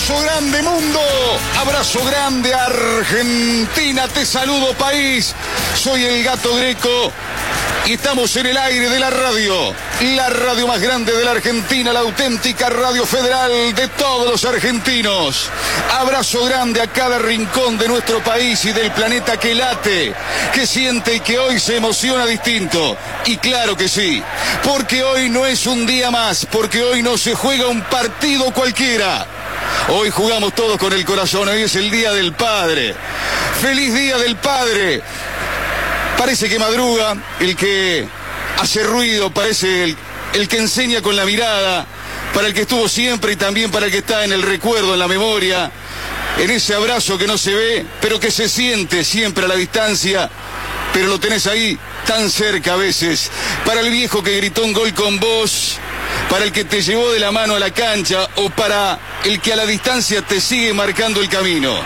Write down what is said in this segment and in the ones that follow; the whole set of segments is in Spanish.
Abrazo grande mundo, abrazo grande Argentina, te saludo país, soy el Gato Greco y estamos en el aire de la radio más grande de la Argentina, la auténtica radio federal de todos los argentinos. Abrazo grande a cada rincón de nuestro país y del planeta que late, que siente y que hoy se emociona distinto. Y claro que sí, porque hoy no es un día más, porque hoy no se juega un partido cualquiera. Hoy jugamos todos con el corazón, hoy es el Día del Padre. ¡Feliz Día del Padre! Parece que madruga el que hace ruido, parece el que enseña con la mirada, para el que estuvo siempre y también para el que está en el recuerdo, en la memoria, en ese abrazo que no se ve, pero que se siente siempre a la distancia, pero lo tenés ahí tan cerca a veces. Para el viejo que gritó un gol con vos, para el que te llevó de la mano a la cancha o para el que a la distancia te sigue marcando el camino.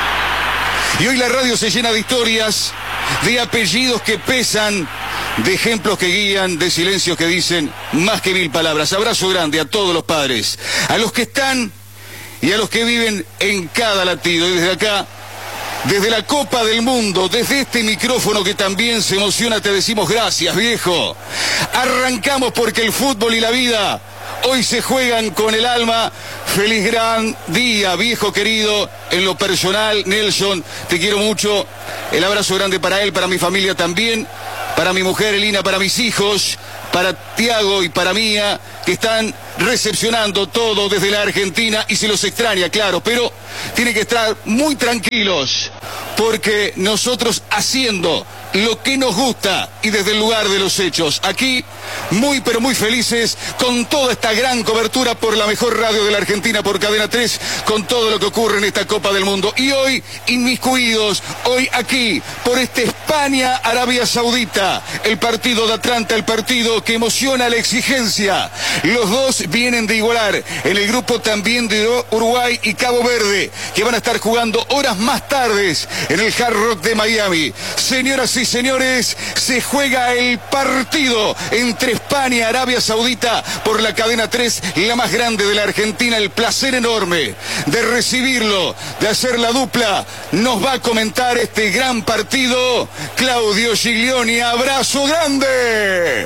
Y hoy la radio se llena de historias, de apellidos que pesan, de ejemplos que guían, de silencios que dicen más que 1000 palabras. Abrazo grande a todos los padres, a los que están y a los que viven en cada latido. Y desde acá, desde la Copa del Mundo, desde este micrófono que también se emociona, te decimos gracias, viejo. Arrancamos porque el fútbol y la vida hoy se juegan con el alma. Feliz gran día, viejo querido. En lo personal, Nelson, te quiero mucho. El abrazo grande para él, para mi familia también, para mi mujer Elina, para mis hijos, para Tiago y para Mía, que están recepcionando todo desde la Argentina y se los extraña, claro, pero tienen que estar muy tranquilos porque nosotros haciendo lo que nos gusta y desde el lugar de los hechos, aquí muy pero muy felices con toda esta gran cobertura por la mejor radio de la Argentina, por Cadena 3, con todo lo que ocurre en esta Copa del Mundo. Y hoy inmiscuidos, hoy aquí por este España-Arabia Saudita, el partido de Atlanta, el partido que emociona la exigencia. Los dos vienen de igualar, en el grupo también de Uruguay y Cabo Verde, que van a estar jugando horas más tardes en el Hard Rock de Miami. Señoras y señores, se juega el partido entre España y Arabia Saudita por la Cadena 3, la más grande de la Argentina. El placer enorme de recibirlo, de hacer la dupla. Nos va a comentar este gran partido Claudio Giglioni. Abrazo grande.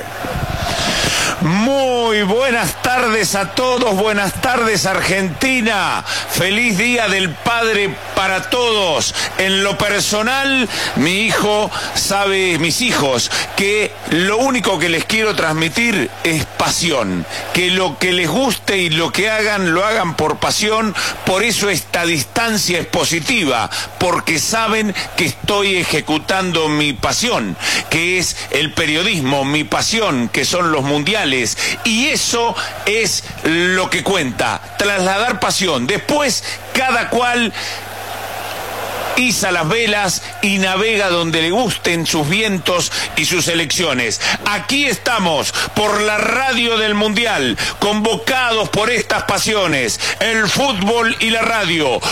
Muy buenas tardes a todos, buenas tardes Argentina, feliz Día del Padre para todos. En lo personal, mis hijos, que lo único que les quiero transmitir es pasión, que lo que les guste y lo que hagan, lo hagan por pasión. Por eso esta distancia es positiva, porque saben que estoy ejecutando mi pasión, que es el periodismo, mi pasión, que son los mundiales. Y eso es lo que cuenta, trasladar pasión. Después, cada cual iza las velas y navega donde le gusten sus vientos y sus elecciones. Aquí estamos por la radio del Mundial, convocados por estas pasiones, el fútbol y la radio,